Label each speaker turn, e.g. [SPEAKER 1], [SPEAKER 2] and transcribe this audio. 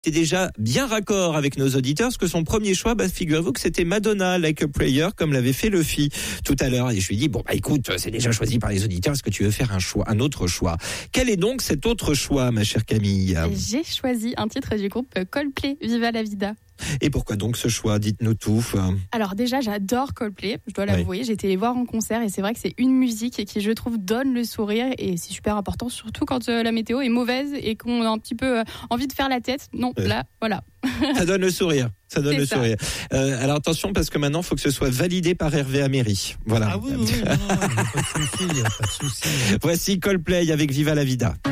[SPEAKER 1] C'est déjà bien raccord avec nos auditeurs, parce que son premier choix, figurez-vous que c'était Madonna, Like a Prayer, comme l'avait fait Luffy tout à l'heure. Et je lui dis, écoute, c'est déjà choisi par les auditeurs, est-ce que tu veux faire un autre choix? Quel est donc cet autre choix, ma chère Camille?
[SPEAKER 2] J'ai choisi un titre du groupe Coldplay, Viva la Vida.
[SPEAKER 1] Et pourquoi donc ce choix? Dites-nous tout.
[SPEAKER 2] Alors déjà, j'adore Coldplay, je dois l'avouer. Oui. J'ai été les voir en concert et c'est vrai que c'est une musique qui, je trouve, donne le sourire et c'est super important, surtout quand la météo est mauvaise et qu'on a un petit peu envie de faire la tête. Non, là, voilà.
[SPEAKER 1] Ça donne le sourire. Sourire. Alors attention, parce que maintenant, il faut que ce soit validé par Hervé Améry. Voilà.
[SPEAKER 3] Ah oui, non, pas de souci.
[SPEAKER 1] Voici Coldplay avec Viva la Vida.